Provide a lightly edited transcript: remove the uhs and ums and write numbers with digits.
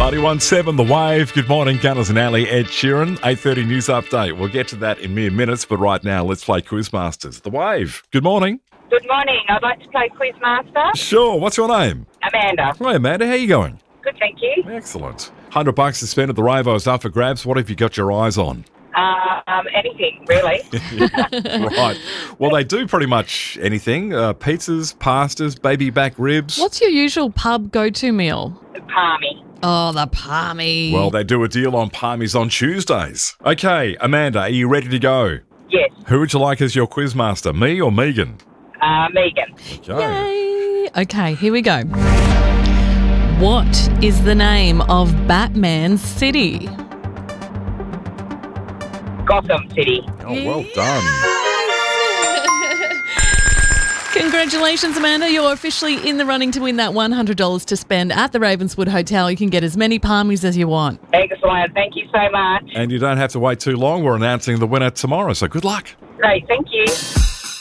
91.7 The Wave. Good morning, Gunners and Ali. Ed Sheeran, 8:30 News Update. We'll get to that in mere minutes, but right now, let's play Quizmasters. The Wave. Good morning. Good morning. I'd like to play Quizmaster. Sure. What's your name? Amanda. Hi, Amanda. How you going? Good, thank you. Excellent. $100 to spend at the Ravo's up for grabs. What have you got your eyes on? Anything, really. Right. Well, they do pretty much anything. Pizzas, pastas, baby back ribs. What's your usual pub go-to meal? Palmy. Oh, the palmy. Well, they do a deal on palmies on Tuesdays. Okay, Amanda, are you ready to go? Yes. Who would you like as your quizmaster, me or Megan? Megan. Okay. Yay. Okay, here we go. What is the name of Batman's city? Gotham City. Oh, well done. Congratulations, Amanda. You're officially in the running to win that $100 to spend at the Ravenswood Hotel. You can get as many palmies as you want. Excellent. Thank you so much. And you don't have to wait too long. We're announcing the winner tomorrow, so good luck. Great. Thank you.